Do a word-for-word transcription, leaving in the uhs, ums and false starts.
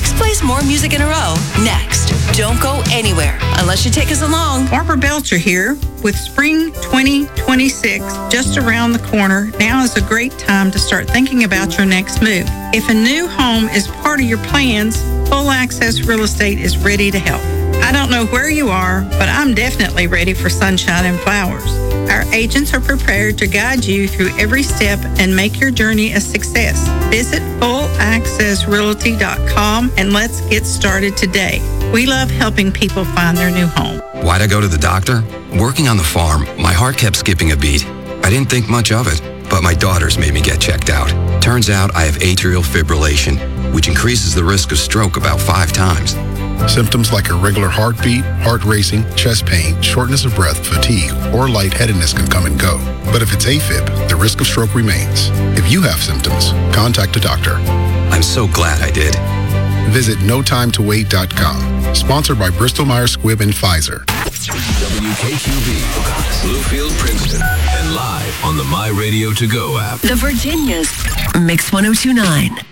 Mix plays more music in a row next. Don't go anywhere unless you take us along. Barbara Belcher here with Spring twenty twenty-six just around the corner. Now is a great time to start thinking about your next move. If a new home is part of your plans, Full Access Real Estate is ready to help. I don't know where you are, but I'm definitely ready for sunshine and flowers. Our agents are prepared to guide you through every step and make your journey a success. Visit full access realty dot com and let's get started today. We love helping people find their new home. Why'd I go to the doctor? Working on the farm, my heart kept skipping a beat. I didn't think much of it, but my daughters made me get checked out. Turns out I have atrial fibrillation, which increases the risk of stroke about five times. Symptoms like irregular heartbeat, heart racing, chest pain, shortness of breath, fatigue, or lightheadedness can come and go. But if it's AFib, the risk of stroke remains. If you have symptoms, contact a doctor. I'm so glad I did. Visit no time to wait dot com. Sponsored by Bristol Myers Squibb and Pfizer. W K Q B, Bluefield, Princeton, and live on the My Radio To Go app. The Virginias, Mix one oh two point nine.